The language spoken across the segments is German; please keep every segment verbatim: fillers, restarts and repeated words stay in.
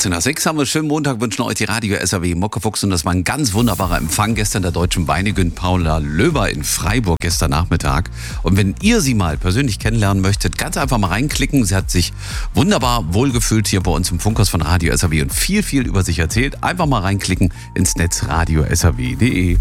achtzehn nach sechs haben wir einen schönen Montag, wünschen euch die Radio S R W Mockefuchs und das war ein ganz wunderbarer Empfang gestern der Deutschen Weinigün Paula Löber in Freiburg gestern Nachmittag. Und wenn ihr sie mal persönlich kennenlernen möchtet, ganz einfach mal reinklicken. Sie hat sich wunderbar wohlgefühlt hier bei uns im Funkhaus von Radio S R W und viel, viel über sich erzählt. Einfach mal reinklicken ins Netz radio s r w punkt d e.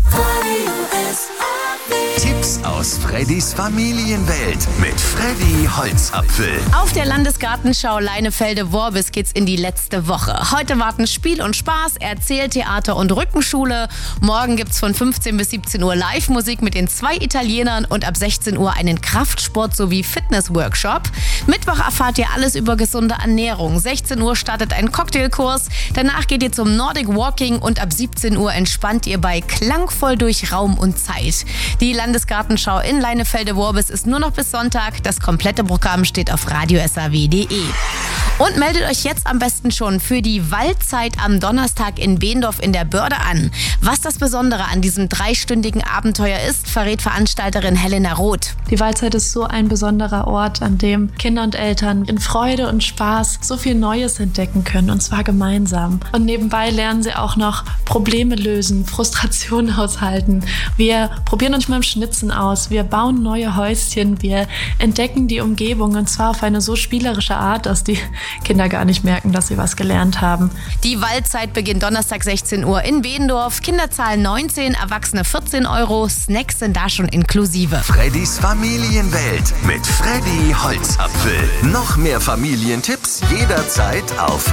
Tipps aus Freddys Familienwelt mit Freddy Holzapfel. Auf der Landesgartenschau Leinefelde-Worbis geht's in die letzte Woche. Heute warten Spiel und Spaß, Erzähltheater und Rückenschule. Morgen gibt's von fünfzehn bis siebzehn Uhr Live-Musik mit den zwei Italienern und ab sechzehn Uhr einen Kraftsport- sowie Fitness-Workshop. Mittwoch erfahrt ihr alles über gesunde Ernährung. sechzehn Uhr startet ein Cocktailkurs. Danach geht ihr zum Nordic Walking und ab siebzehn Uhr entspannt ihr bei Klangvoll durch Raum und Zeit. Die Landesgartenschau in Leinefelde-Worbis ist nur noch bis Sonntag. Das komplette Programm steht auf radio s r w punkt d e. Und meldet euch jetzt am besten schon für die Waldzeit am Donnerstag in Behendorf in der Börde an. Was das Besondere an diesem dreistündigen Abenteuer ist, verrät Veranstalterin Helena Roth. Die Waldzeit ist so ein besonderer Ort, an dem Kinder und Eltern in Freude und Spaß so viel Neues entdecken können, und zwar gemeinsam. Und nebenbei lernen sie auch noch Probleme lösen, Frustration aushalten. Wir probieren uns mal im Schnitzen aus, wir bauen neue Häuschen, wir entdecken die Umgebung, und zwar auf eine so spielerische Art, dass die Kinder gar nicht merken, dass sie was gelernt haben. Die Waldzeit beginnt Donnerstag sechzehn Uhr in Behendorf. Kinder zahlen neunzehn, Erwachsene vierzehn Euro. Snacks sind da schon inklusive. Freddys Familienwelt mit Freddy Holzapfel. Noch mehr Familientipps jederzeit auf